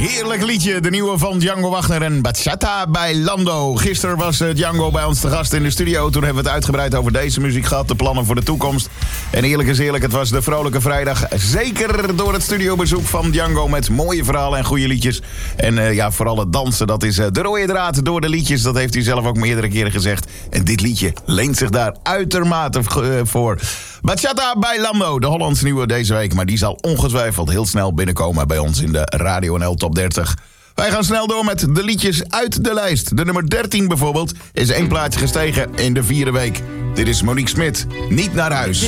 Heerlijk liedje, de nieuwe van Django Wagner en Bachata bij Lando. Gisteren was Django bij ons te gast in de studio. Toen hebben we het uitgebreid over deze muziek gehad, de plannen voor de toekomst. En eerlijk is eerlijk, het was de vrolijke vrijdag. Zeker door het studiobezoek van Django met mooie verhalen en goede liedjes. En vooral het dansen, dat is de rode draad door de liedjes. Dat heeft hij zelf ook meerdere keren gezegd. En dit liedje leent zich daar uitermate voor. Bachata bij Lando, de Hollandse nieuwe deze week. Maar die zal ongetwijfeld heel snel binnenkomen bij ons in de Radio NL Top 30. Wij gaan snel door met de liedjes uit de lijst. De nummer 13 bijvoorbeeld is 1 plaatje gestegen in de 4e week. Dit is Monique Smit, Niet naar huis.